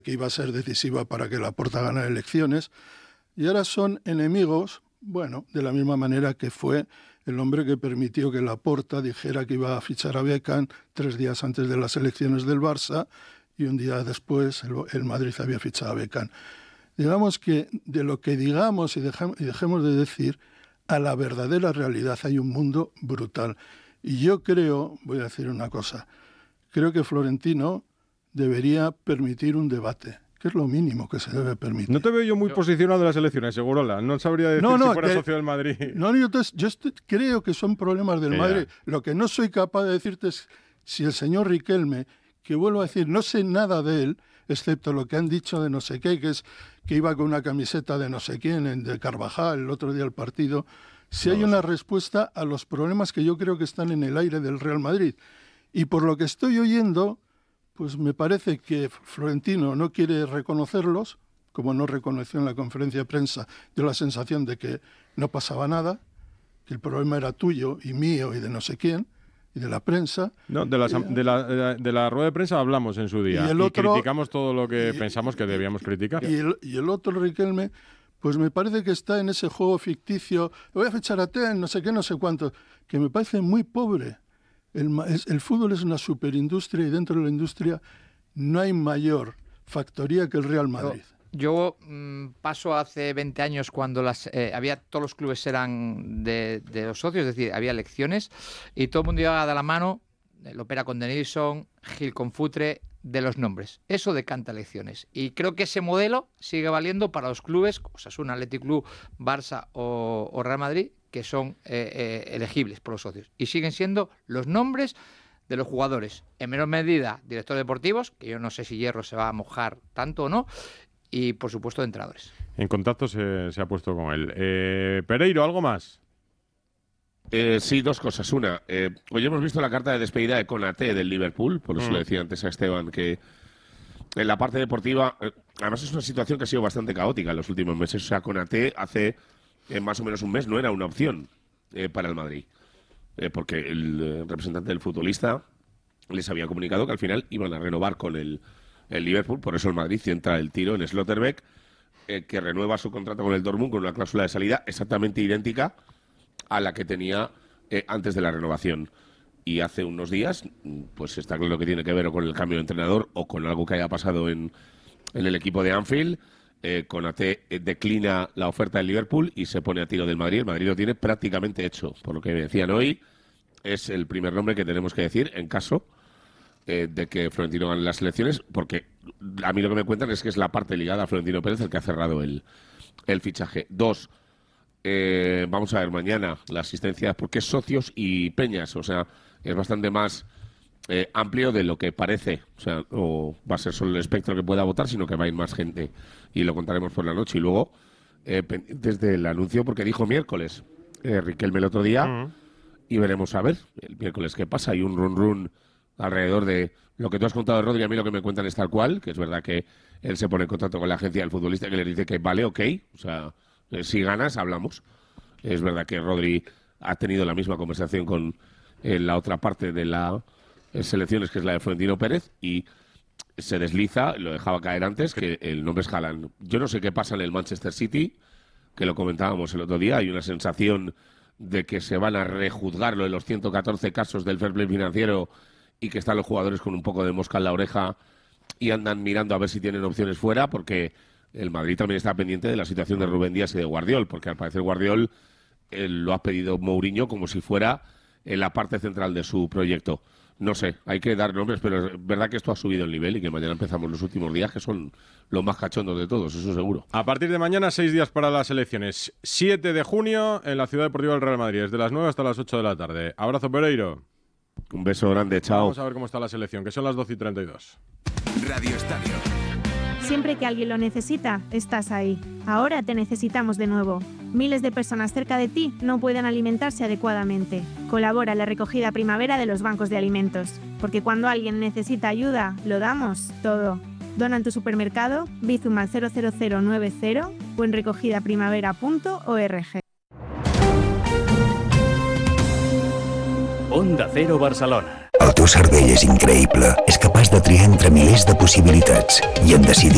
que iba a ser decisiva para que Laporta ganara elecciones, y ahora son enemigos, bueno, de la misma manera que fue el hombre que permitió que Laporta dijera que iba a fichar a Beckham 3 días antes de las elecciones del Barça, y un día después el Madrid había fichado a Beckham. Digamos que de lo que digamos y dejemos de decir, a la verdadera realidad hay un mundo brutal. Y yo creo, voy a decir una cosa, creo que Florentino debería permitir un debate, que es lo mínimo que se debe permitir. No te veo yo muy posicionado de las elecciones, Segurola. No sabría decir si fuera socio del Madrid. No, creo que son problemas del Madrid. Lo que no soy capaz de decirte es si el señor Riquelme, que vuelvo a decir, no sé nada de él, excepto lo que han dicho de no sé qué, que es que iba con una camiseta de no sé quién, de Carvajal, el otro día al partido, si hay una respuesta a los problemas que yo creo que están en el aire del Real Madrid. Y por lo que estoy oyendo, pues me parece que Florentino no quiere reconocerlos, como no reconoció en la conferencia de prensa, dio la sensación de que no pasaba nada, que el problema era tuyo y mío y de no sé quién, y de la prensa. No, de la rueda de prensa hablamos en su día y criticamos todo lo que pensamos que debíamos criticar. Y el otro, Riquelme, pues me parece que está en ese juego ficticio, voy a fichar a Ten, no sé qué, no sé cuánto, que me parece muy pobre. El fútbol es una superindustria y dentro de la industria no hay mayor factoría que el Real Madrid. Yo paso hace 20 años cuando todos los clubes eran de los socios, es decir, había elecciones y todo el mundo iba de la mano, Lopera con Denilson, Gil con Futre, de los nombres. Eso decanta elecciones. Y creo que ese modelo sigue valiendo para los clubes, Osasuna, Athletic Club, Barça o Real Madrid, que son elegibles por los socios. Y siguen siendo los nombres de los jugadores. En menor medida, directores deportivos, que yo no sé si Hierro se va a mojar tanto o no, y por supuesto de entrenadores. En contacto se ha puesto con él. Pereiro, ¿algo más? Sí, 2 cosas. Una, hoy hemos visto la carta de despedida de Konaté del Liverpool, por eso le decía antes a Esteban que en la parte deportiva, además es una situación que ha sido bastante caótica en los últimos meses. O sea, Konaté hace más o menos un mes no era una opción para el Madrid, porque el representante del futbolista les había comunicado que al final iban a renovar con el Liverpool, por eso el Madrid centra el tiro en Slotterbeck, que renueva su contrato con el Dortmund con una cláusula de salida exactamente idéntica a la que tenía antes de la renovación. Y hace unos días, pues está claro que tiene que ver o con el cambio de entrenador o con algo que haya pasado en el equipo de Anfield. Konaté declina la oferta del Liverpool y se pone a tiro del Madrid. El Madrid lo tiene prácticamente hecho. Por lo que me decían hoy, es el primer nombre que tenemos que decir en caso de que Florentino gane las elecciones, porque a mí lo que me cuentan es que es la parte ligada a Florentino Pérez el que ha cerrado el fichaje. 2, vamos a ver mañana la asistencia, porque es socios y peñas, o sea, es bastante más amplio de lo que parece. O sea, no va a ser solo el espectro que pueda votar, sino que va a ir más gente y lo contaremos por la noche. Y luego, desde el anuncio, porque dijo miércoles Riquelme el otro día, y veremos a ver el miércoles qué pasa. Hay un run alrededor de lo que tú has contado de Rodri. A mí lo que me cuentan es tal cual, que es verdad que él se pone en contacto con la agencia del futbolista que le dice que vale, ok, o sea, si ganas, hablamos. Es verdad que Rodri ha tenido la misma conversación con la otra parte de las selecciones, que es la de Florentino Pérez, y se desliza, lo dejaba caer antes, que el nombre es Haaland. Yo no sé qué pasa en el Manchester City, que lo comentábamos el otro día. Hay una sensación de que se van a rejuzgar lo de los 114 casos del fair play financiero y que están los jugadores con un poco de mosca en la oreja y andan mirando a ver si tienen opciones fuera, porque el Madrid también está pendiente de la situación de Rubén Díaz y de Guardiol, porque al parecer Guardiol lo ha pedido Mourinho como si fuera en la parte central de su proyecto. No sé, hay que dar nombres, pero es verdad que esto ha subido el nivel y que mañana empezamos los últimos días, que son los más cachondos de todos, eso seguro. A partir de mañana, 6 días para las elecciones. 7 de junio en la Ciudad Deportiva del Real Madrid, desde las 9 hasta las 8 de la tarde. Abrazo, Pereiro. Un beso grande, chao. Vamos a ver cómo está la selección, que son las 12:32. Radio Estadio. Siempre que alguien lo necesita, estás ahí. Ahora te necesitamos de nuevo. Miles de personas cerca de ti no pueden alimentarse adecuadamente. Colabora en la recogida primavera de los bancos de alimentos. Porque cuando alguien necesita ayuda, lo damos todo. Dona en tu supermercado, Bizum al 00090 o en recogidaprimavera.org. Onda Cero Barcelona. El teu cervell és increïble. És capaç de triar entre milers de possibilitats. I en decidir